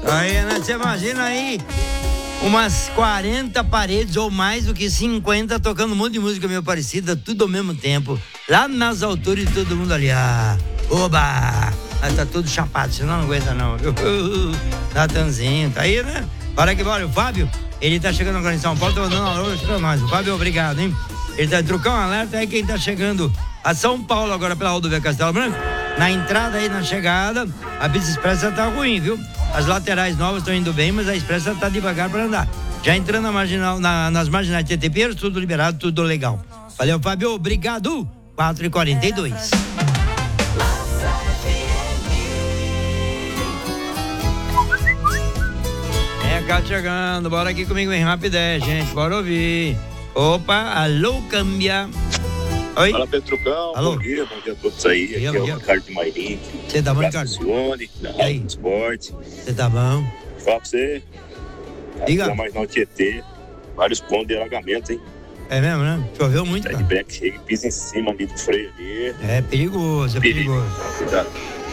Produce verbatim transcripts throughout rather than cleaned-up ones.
Aí, né? Você imagina aí umas quarenta paredes ou mais do que cinquenta tocando um monte de música meio parecida, tudo ao mesmo tempo. Lá nas alturas e todo mundo ali, ah, oba! Mas tá tudo chapado, senão não aguenta não. Natanzinho, tá aí, né? Bora que bora, o Fábio, ele tá chegando agora em São Paulo, tá mandando um alô pra nós. O Fábio, obrigado, hein? Ele tá trocando um alerta aí, quem tá chegando a São Paulo agora pela rodovia Castelo Branco, na entrada aí, na chegada, a pista expressa tá ruim, viu? As laterais novas estão indo bem, mas a expressa tá devagar para andar. Já entrando na marginal, na, nas marginais de T T P, tudo liberado, tudo legal. Valeu, Fábio, obrigado. quatro e quarenta e dois. É, cá chegando, bora aqui comigo em rapidez, gente, bora ouvir. Opa, alô, câmbia. Oi? Fala, Petrucão. Alô? Bom dia, bom dia a todos aí. Dia, aqui dia. é o Ricardo de Mairim. Você tá bom, Ricardo? Cione, da E aí? Alto Esporte. Você tá bom? Fala pra você. Diga. Aqui na Marginal Tietê. Vários pontos de alagamento, hein? É mesmo, né? Choveu muito, Sai cara. de back, chega e pisa em cima ali do freio ali. É perigoso, é perigoso. Cuidado.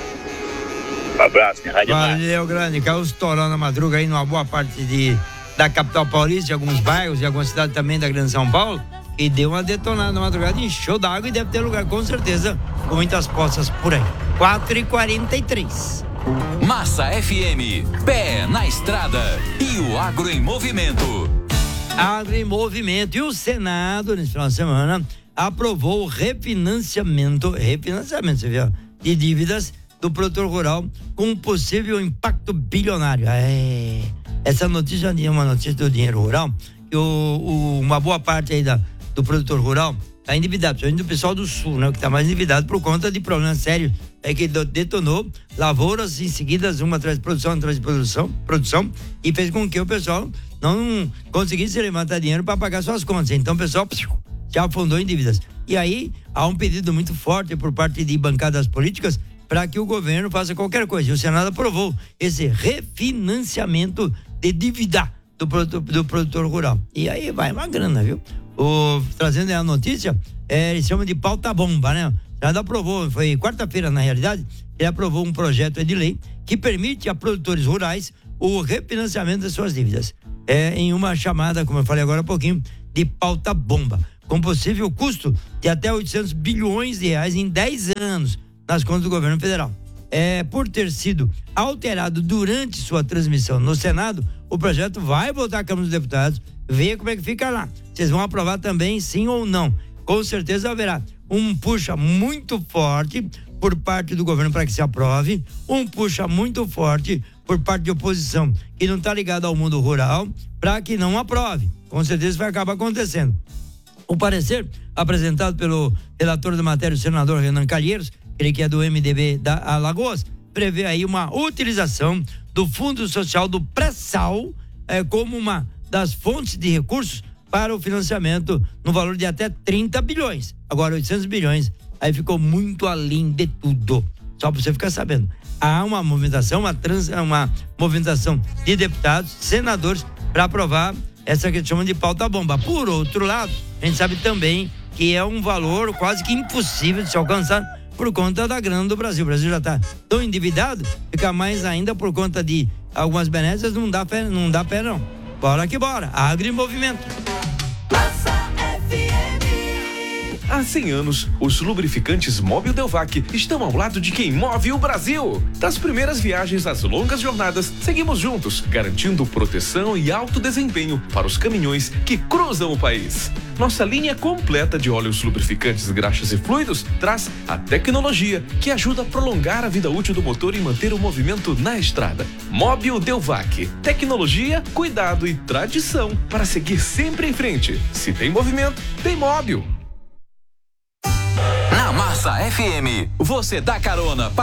Um abraço, minha rádio. Valeu, grande. Caiu estourando na madruga aí numa boa parte de, da capital paulista, de alguns bairros e algumas cidades também da Grande São Paulo. E deu uma detonada na madrugada, encheu d'água e deve ter lugar, com certeza, com muitas poças por aí. quatro e quarenta e três. Massa F M, pé na estrada e o agro em movimento. Agro em movimento. E o Senado, nesse final de semana, aprovou o refinanciamento, refinanciamento, você viu, de dívidas do produtor rural com um possível impacto bilionário. É, essa notícia é uma notícia do dinheiro rural, que o, o, uma boa parte aí da, do produtor rural está endividado, principalmente do pessoal do sul, né, que está mais endividado por conta de problemas sérios, é que detonou lavouras em seguida, uma atrás de produção, atrás de produção, produção, e fez com que o pessoal não conseguisse levantar dinheiro para pagar suas contas. Então o pessoal se afundou em dívidas. E aí há um pedido muito forte por parte de bancadas políticas para que o governo faça qualquer coisa. E o Senado aprovou esse refinanciamento de dívida do produtor, do produtor rural. E aí vai uma grana, viu? O, trazendo a notícia, é, eles chamam de pauta bomba, né? O Senado aprovou, foi quarta-feira na realidade, ele aprovou um projeto de lei que permite a produtores rurais o refinanciamento das suas dívidas. É, em uma chamada, como eu falei agora há pouquinho, de pauta bomba, com possível custo de até oitocentos bilhões de reais em dez anos nas contas do governo federal. É, por ter sido alterado durante sua transmissão no Senado, o projeto vai voltar à Câmara dos Deputados, ver como é que fica lá. Vocês vão aprovar também, sim ou não? Com certeza haverá um puxa muito forte por parte do governo para que se aprove, um puxa muito forte por parte de oposição que não está ligado ao mundo rural para que não aprove. Com certeza isso vai acabar acontecendo. O parecer apresentado pelo relator da matéria, o senador Renan Calheiros, ele que é do M D B da Alagoas, prevê aí uma utilização do Fundo Social do Pré-Sal eh, como uma das fontes de recursos para o financiamento no valor de até trinta bilhões. Agora oitocentos bilhões, aí ficou muito além de tudo. Só para você ficar sabendo. Há uma movimentação, uma, trans, uma movimentação de deputados, senadores, para aprovar essa que chama de pauta bomba. Por outro lado, a gente sabe também que é um valor quase que impossível de se alcançar por conta da grana do Brasil. O Brasil já está tão endividado, fica mais ainda por conta de algumas benesses, não dá pé, não dá pé não. Bora que bora, agro em movimento. Há cem anos, os lubrificantes Mobil Delvac estão ao lado de quem move o Brasil. Das primeiras viagens às longas jornadas, seguimos juntos, garantindo proteção e alto desempenho para os caminhões que cruzam o país. Nossa linha completa de óleos lubrificantes, graxas e fluidos traz a tecnologia que ajuda a prolongar a vida útil do motor e manter o movimento na estrada. Mobil Delvac. Tecnologia, cuidado e tradição para seguir sempre em frente. Se tem movimento, tem Mobil. Na Massa F M, você dá carona para